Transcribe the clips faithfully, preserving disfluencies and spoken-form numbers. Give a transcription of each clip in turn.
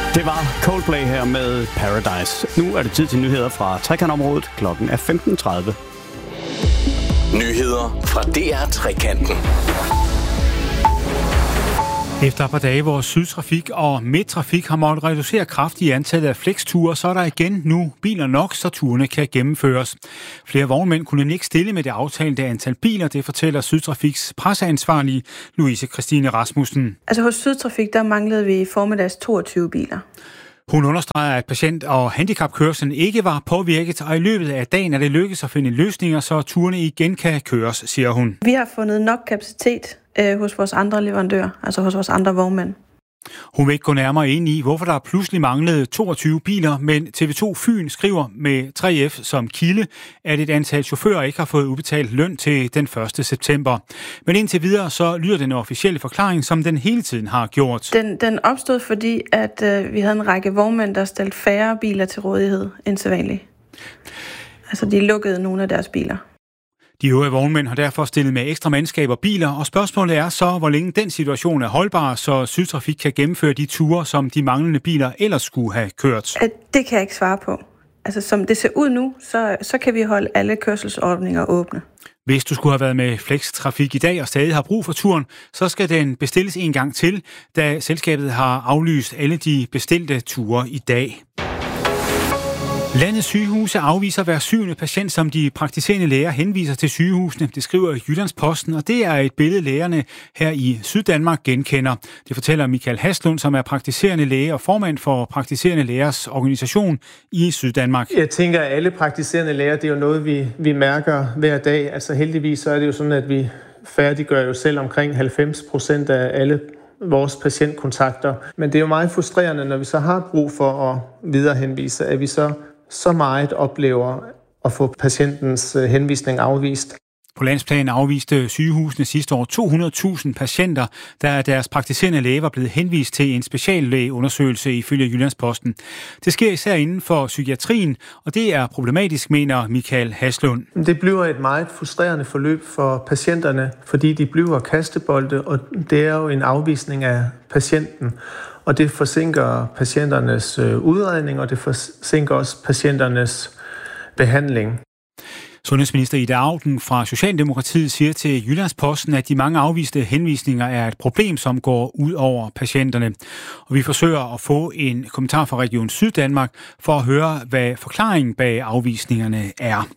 Det var Coldplay her med Paradise. Nu er det tid til nyheder fra Trekantområdet. Klokken er femten tredive. Nyheder fra D R Trekanten. Efter et par dage, hvor Sydtrafik og Midttrafik har måttet reducere kraftigt antallet af flexture, så er der igen nu biler nok, så turene kan gennemføres. Flere vognmænd kunne nemlig ikke stille med det aftalte antal biler, det fortæller Sydtrafiks presseansvarlige Louise Christine Rasmussen. Altså hos Sydtrafik, der manglede vi i formiddags toogtyve biler. Hun understreger, at patient- og handicapkørslen ikke var påvirket, og i løbet af dagen er det lykkedes at finde løsninger, så turene igen kan køres, siger hun. Vi har fundet nok kapacitet øh, hos vores andre leverandører, altså hos vores andre vognmænd. Hun vil ikke gå nærmere ind i, hvorfor der pludselig manglede toogtyve biler, men T V to Fyn skriver med tre F som kilde, at et antal chauffører ikke har fået udbetalt løn til den første september. Men indtil videre så lyder den officielle forklaring, som den hele tiden har gjort. Den, den opstod, fordi at øh, vi havde en række vognmænd, der stillede færre biler til rådighed end sædvanligt. Altså de lukkede nogle af deres biler. De øvrige vognmænd har derfor stillet med ekstra mandskab og biler, og spørgsmålet er så, hvor længe den situation er holdbar, så Sydtrafik kan gennemføre de ture, som de manglende biler ellers skulle have kørt. Det kan jeg ikke svare på. Altså som det ser ud nu, så, så kan vi holde alle kørselsordninger åbne. Hvis du skulle have været med Flextrafik i dag og stadig har brug for turen, så skal den bestilles en gang til, da selskabet har aflyst alle de bestilte ture i dag. Landets sygehuse afviser hver syvende patient, som de praktiserende læger henviser til sygehusene. Det skriver Jyllandsposten, og det er et billede, lægerne her i Syddanmark genkender. Det fortæller Michael Haslund, som er praktiserende læge og formand for praktiserende lægers organisation i Syddanmark. Jeg tænker, at alle praktiserende læger, det er jo noget, vi, vi mærker hver dag. Altså heldigvis så er det jo sådan, at vi færdiggør jo selv omkring halvfems procent af alle vores patientkontakter. Men det er jo meget frustrerende, når vi så har brug for at viderehenvise, at vi så så meget oplever at få patientens henvisning afvist. På landsplan afviste sygehusene sidste år to hundrede tusind patienter, da deres praktiserende læge var blevet henvist til en speciallægeundersøgelse ifølge Jyllandsposten. Det sker især inden for psykiatrien, og det er problematisk, mener Michael Haslund. Det bliver et meget frustrerende forløb for patienterne, fordi de bliver kastebolde, og det er jo en afvisning af patienten. Og det forsinker patienternes udredning, og det forsinker også patienternes behandling. Sundhedsminister Ida Auken fra Socialdemokratiet siger til Jyllandsposten, at de mange afviste henvisninger er et problem, som går ud over patienterne. Og vi forsøger at få en kommentar fra Region Syddanmark for at høre, hvad forklaringen bag afvisningerne er.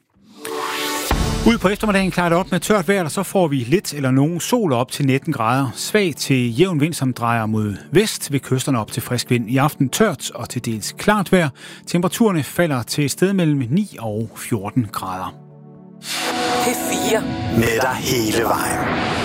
Ud på eftermiddagen klarer det op med tørt vejr, og så får vi lidt eller nogen sol op til nitten grader. Svag til jævn vind, som drejer mod vest ved kysterne op til frisk vind. I aften tørt og til dels klart vejr. Temperaturerne falder til et sted mellem ni og fjorten grader. P fire med dig hele vejen.